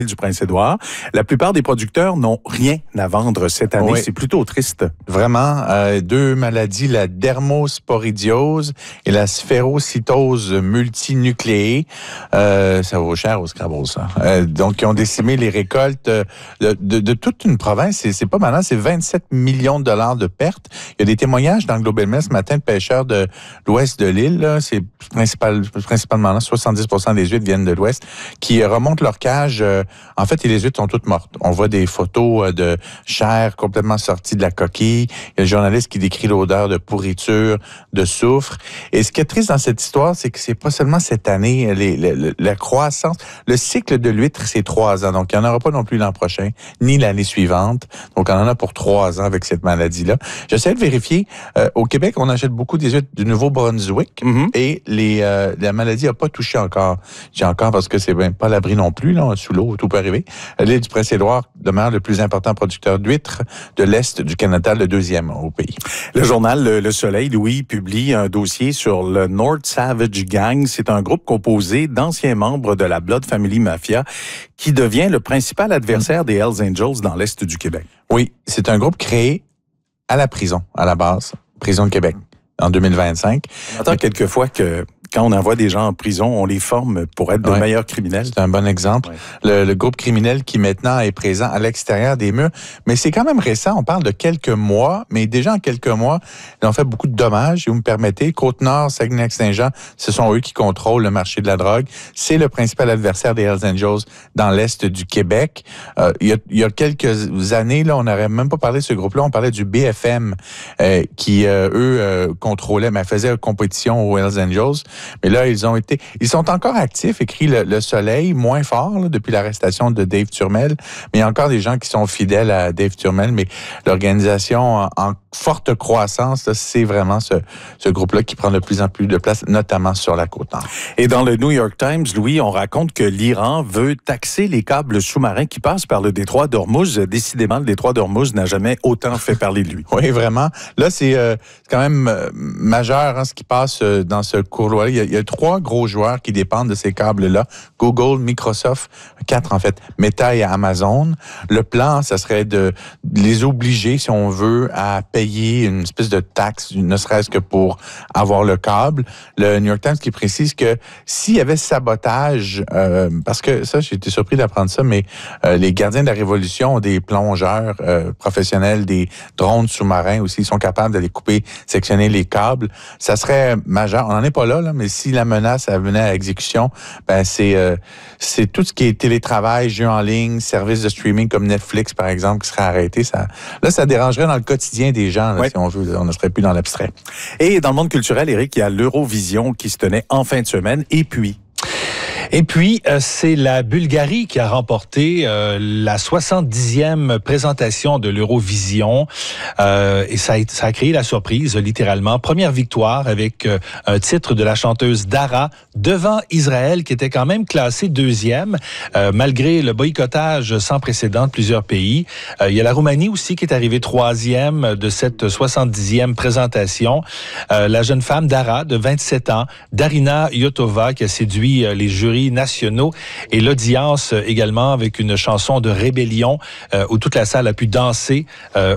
du Prince-Édouard. La plupart des producteurs n'ont rien à vendre cette année. Oui. C'est plutôt triste. Vraiment, deux maladies, la dermosporidiose et la sphérocytose multinucléée. Ça vaut cher au Scrabble, ça. Donc, ils ont décimé les récoltes de toute une province. C'est pas malin, c'est 27 millions de dollars de pertes. Il y a des témoignages dans Globe and Mail ce matin de pêcheurs de l'ouest de l'île. Là. C'est principalement là, 70% des huîtres viennent de l'ouest, qui remontent leur cage. En fait, les huîtres sont toutes mortes. On voit des photos de chair complètement sortie de la coquille. Il y a le journaliste qui décrit l'odeur de pourriture, de soufre. Et ce qui est triste dans cette histoire, c'est que c'est pas seulement cette année. La croissance, le cycle de l'huître, c'est 3 ans. Donc, il n'y en aura pas non plus l'an prochain, ni l'année suivante. Donc, on en a pour 3 ans avec cette maladie-là. J'essaie de vérifier. Au Québec, on achète beaucoup des huîtres du Nouveau-Brunswick et la maladie n'a pas touché encore. J'ai encore parce que c'est même pas à l'abri non plus, là, sous l'eau, tout peut arriver. L'île du Prince-Édouard demeure le plus important producteur d'huîtres de l'Est du Canada, le 2e au pays. Le journal Le Soleil, Louis, publie un dossier sur le North Savage Gang. C'est un groupe composé d'anciens membres de la Blood Family Mafia qui devient le principal adversaire des Hells Angels dans l'Est du Québec. Oui, c'est un groupe créé à la prison, à la base, prison de Québec, en 2025. On entend quelquefois que quand on envoie des gens en prison, on les forme pour être de meilleurs criminels. C'est un bon exemple. Ouais. Le groupe criminel qui maintenant est présent à l'extérieur des murs. Mais c'est quand même récent. On parle de quelques mois, mais déjà en quelques mois, ils ont fait beaucoup de dommages. Si vous me permettez, Côte-Nord, Saguenay-Lac-Saint-Jean, ce sont eux qui contrôlent le marché de la drogue. C'est le principal adversaire des Hells Angels dans l'Est du Québec. Il y a quelques années, là, on n'aurait même pas parlé de ce groupe-là. On parlait du BFM qui, eux, contrôlaient, mais faisaient compétition aux Hells Angels. Mais là, ils sont encore actifs, écrit le Soleil, moins fort là, depuis l'arrestation de Dave Turmel. Mais il y a encore des gens qui sont fidèles à Dave Turmel. Mais l'organisation en forte croissance, là, c'est vraiment ce groupe-là qui prend de plus en plus de place, notamment sur la Côte-Nord. Et dans le New York Times, Louis, on raconte que l'Iran veut taxer les câbles sous-marins qui passent par le détroit d'Ormuz. Décidément, le détroit d'Ormuz n'a jamais autant fait parler de lui. Oui, vraiment. Là, c'est quand même majeur hein, ce qui passe dans ce couloir. Il y a 3 gros joueurs qui dépendent de ces câbles-là. Google, Microsoft, 4 en fait, Meta et Amazon. Le plan, ça serait de les obliger, si on veut, à payer une espèce de taxe, ne serait-ce que pour avoir le câble. Le New York Times qui précise que s'il y avait sabotage, parce que ça, j'ai été surpris d'apprendre ça, mais les gardiens de la Révolution ont des plongeurs professionnels, des drones sous-marins aussi, ils sont capables d'aller couper, sectionner les câbles. Ça serait majeur. On n'en est pas là, mais si la menace venait à exécution, ben c'est tout ce qui est télétravail, jeux en ligne, services de streaming comme Netflix, par exemple, qui serait arrêté. Ça dérangerait dans le quotidien des gens, là, si on veut. On ne serait plus dans l'abstrait. Et dans le monde culturel, Éric, il y a l'Eurovision qui se tenait en fin de semaine. Et puis, c'est la Bulgarie qui a remporté la 70e présentation de l'Eurovision. Et ça a créé la surprise, littéralement. Première victoire avec un titre de la chanteuse Dara devant Israël, qui était quand même classé 2e, malgré le boycottage sans précédent de plusieurs pays. Il y a la Roumanie aussi qui est arrivée 3e de cette 70e présentation. La jeune femme Dara, de 27 ans, Darina Yotova, qui a séduit les jurys nationaux et l'audience également avec une chanson de rébellion où toute la salle a pu danser un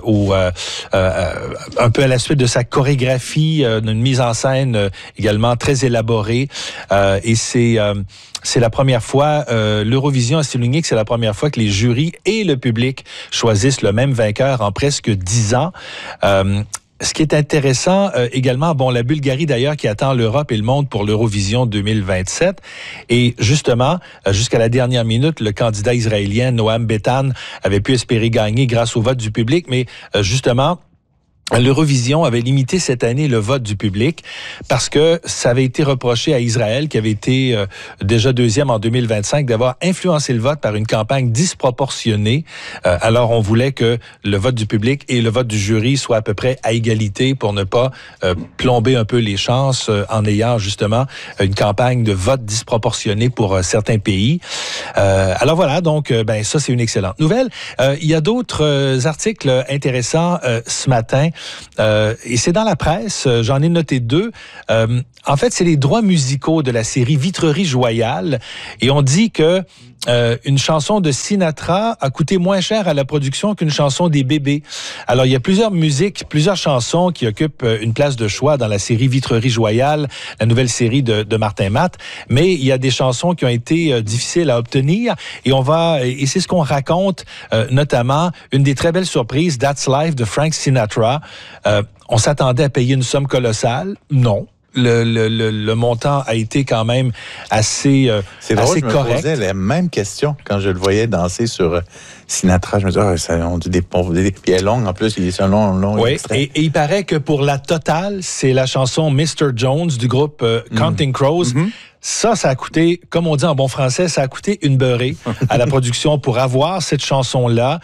peu à la suite de sa chorégraphie, une mise en scène également très élaborée et c'est la première fois, l'Eurovision a souligné que c'est la première fois que les jurys et le public choisissent le même vainqueur en presque 10 ans. Ce qui est intéressant également, la Bulgarie d'ailleurs qui attend l'Europe et le monde pour l'Eurovision 2027. Et justement, jusqu'à la dernière minute, le candidat israélien Noam Betan avait pu espérer gagner grâce au vote du public, mais justement, l'Eurovision avait limité cette année le vote du public parce que ça avait été reproché à Israël, qui avait été déjà 2e en 2025, d'avoir influencé le vote par une campagne disproportionnée. Alors, on voulait que le vote du public et le vote du jury soient à peu près à égalité pour ne pas plomber un peu les chances en ayant justement une campagne de vote disproportionné pour certains pays. Alors voilà, donc ça, c'est une excellente nouvelle. Il y a d'autres articles intéressants ce matin. Et c'est dans la presse, j'en ai noté 2. En fait, c'est les droits musicaux de la série Vitrerie Joyale. Et on dit que une chanson de Sinatra a coûté moins cher à la production qu'une chanson des Bébés. Alors, il y a plusieurs musiques, plusieurs chansons qui occupent une place de choix dans la série Vitrerie Joyale, la nouvelle série de Martin Matt, mais il y a des chansons qui ont été difficiles à obtenir et c'est ce qu'on raconte, notamment une des très belles surprises, That's Life de Frank Sinatra. On s'attendait à payer une somme colossale. Non. Le montant a été quand même assez C'est drôle, assez je me correct. posais la même question quand je le voyais danser sur Sinatra. Je me disais, ça, on dit des pieds longs. En plus, il est un long Oui, extrait. et il paraît que pour la totale, c'est la chanson Mr. Jones du groupe Counting Crows. Ça a coûté, comme on dit en bon français, ça a coûté une beurrée à la production pour avoir cette chanson-là.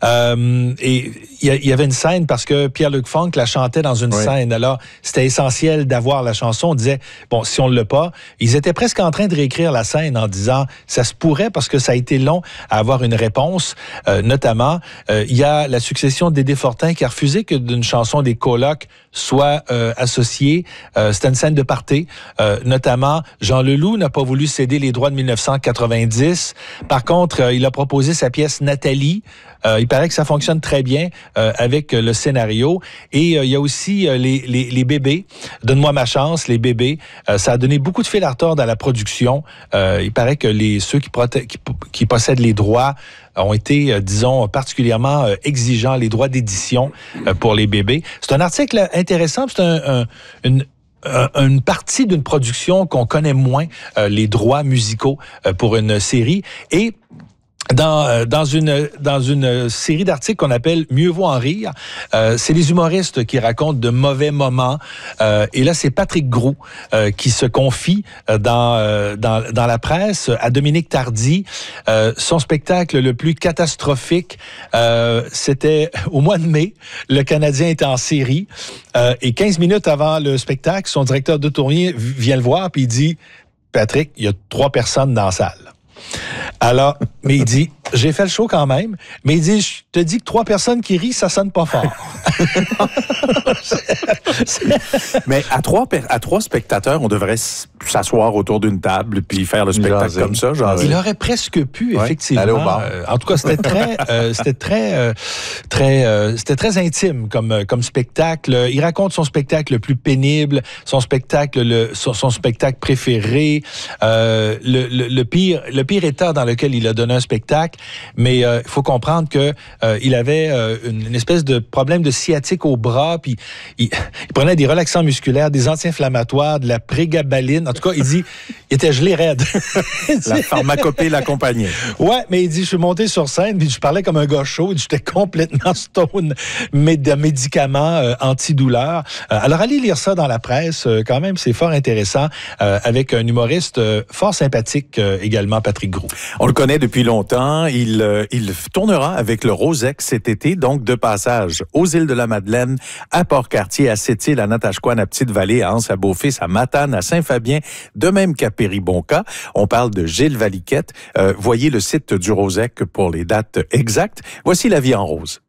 Et il y avait une scène parce que Pierre-Luc Funk la chantait dans une scène. Alors, c'était essentiel d'avoir la chanson. On disait, bon, si on ne l'a pas, ils étaient presque en train de réécrire la scène en disant, ça se pourrait parce que ça a été long à avoir une réponse. Notamment, il y a la succession de Dédé Fortin qui a refusé que d'une chanson des Colocs soit associée. C'était une scène de party. Notamment, Jean Leloup n'a pas voulu céder les droits de 1990. Par contre, il a proposé sa pièce Nathalie. Il paraît que ça fonctionne très bien avec le scénario. Et il y a aussi les Bébés. Donne-moi ma chance, les Bébés. Ça a donné beaucoup de fil à retordre à la production. Il paraît que ceux qui possèdent les droits ont été, disons, particulièrement exigeants, les droits d'édition pour les Bébés. C'est un article intéressant. C'est une partie d'une production qu'on connaît moins, les droits musicaux pour une série. Et dans une série d'articles qu'on appelle Mieux vaut en rire, c'est les humoristes qui racontent de mauvais moments. Et là, c'est Patrick Groux qui se confie dans la presse à Dominique Tardy. Son spectacle le plus catastrophique, c'était au mois de mai. Le Canadien était en série. Et 15 minutes avant le spectacle, son directeur de tournée vient le voir puis il dit « Patrick, il y a 3 personnes dans la salle. » Alors, mais il dit, j'ai fait le show quand même, mais il dit, je te dis que 3 personnes qui rient, ça sonne pas fort. Mais à 3 spectateurs, on devrait s'asseoir autour d'une table puis faire le spectacle comme ça. Genre, il aurait presque pu, effectivement. Aller au bar. En tout cas, c'était très intime comme spectacle. Il raconte son spectacle le plus pénible, son spectacle préféré, le pire état dans lequel il a donné un spectacle. Mais il faut comprendre que il avait une espèce de problème de sciatique au bras, puis il prenait des relaxants musculaires, des anti-inflammatoires, de la prégabaline. En tout cas, il dit, il était gelé raide. La pharmacopée l'accompagnait. Ouais, mais il dit, je suis monté sur scène, puis je parlais comme un gars chaud, j'étais complètement stone, mais de médicaments antidouleurs. Alors, allez lire ça dans la presse, quand même, c'est fort intéressant, avec un humoriste fort sympathique également, Patrick Groux. On le connaît depuis longtemps. Il tournera avec le Rosex cet été, donc de passage aux îles de la Madeleine, à Port-Cartier, à Sept-Îles, à Natashquan, à Petite-Vallée, à Anse, à Beaufils, à Matane, à Saint-Fabien, de même qu'à Péribonka. On parle de Gilles Valiquette. Voyez le site du Rosex pour les dates exactes. Voici La vie en rose.